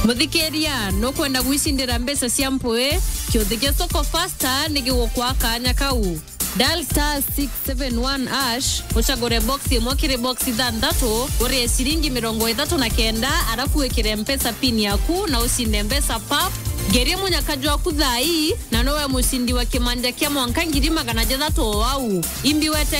Muthikeria no kwenda gwicindira mbesa cia mpwe kiuthike soko faster nigiguo kwa kanya kau. Dial *671# uchagure box imwe kiri box ithanthatu urie ciringi 39 arafu wikire mpesa pin yaku na ucinde mpesa pap. Geria munyakaji waku thai na nowe mucindi wa kimanja kia mwanka 600 wau imbi wete